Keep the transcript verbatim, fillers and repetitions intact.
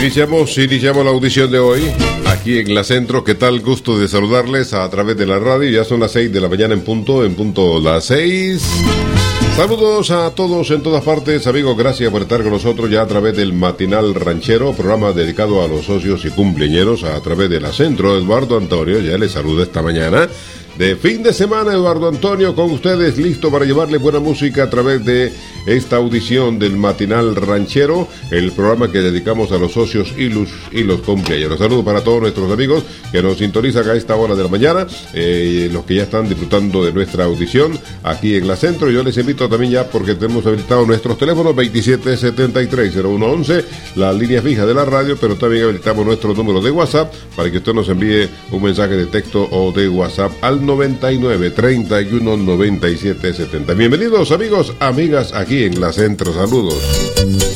Iniciamos, iniciamos la audición de hoy aquí en La Centro. ¿Qué tal? Gusto de saludarles a través de la radio. Ya son las seis de la mañana en punto, en punto las seis. Saludos a todos en todas partes, amigos. Gracias por estar con nosotros ya a través del Matinal Ranchero, programa dedicado a los socios y cumpleañeros a través de La Centro. Eduardo Antonio ya les saluda esta mañana de fin de semana. Eduardo Antonio con ustedes, listo para llevarle buena música a través de esta audición del Matinal Ranchero, el programa que dedicamos a los socios y los, y los cumpleaños. Saludos para todos nuestros amigos que nos sintonizan a esta hora de la mañana, eh, los que ya están disfrutando de nuestra audición aquí en La Centro. Yo les invito también ya, porque tenemos habilitado nuestros teléfonos veintisiete setenta y tres cero uno once, la línea fija de la radio, pero también habilitamos nuestro número de WhatsApp para que usted nos envíe un mensaje de texto o de WhatsApp al noventa y nueve, treinta y uno, noventa y siete, setenta. Bienvenidos amigos, amigas, aquí en La Centro. Saludos.